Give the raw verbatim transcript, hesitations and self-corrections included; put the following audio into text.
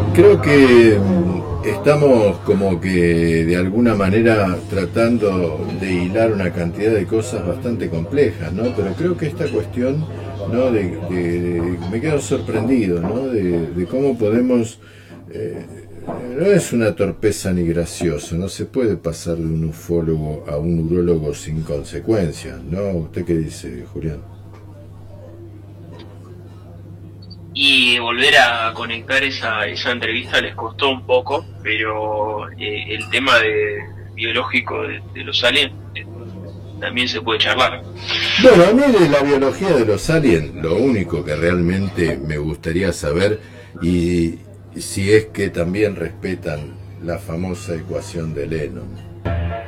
Creo que mm, estamos como que de alguna manera tratando de hilar una cantidad de cosas bastante complejas, ¿no? Pero creo que esta cuestión, ¿no? De, de- de- me quedo sorprendido, ¿no? De, de cómo podemos, eh, no es una torpeza ni gracioso, no se puede pasar de un ufólogo a un urólogo sin consecuencias, ¿no? ¿Usted qué dice, Julián? Y volver a conectar esa, esa entrevista les costó un poco, pero eh, el tema de, biológico de, de los aliens eh, también se puede charlar. Bueno, a mí de la biología de los aliens, lo único que realmente me gustaría saber, y si es que también respetan la famosa ecuación de Lennon.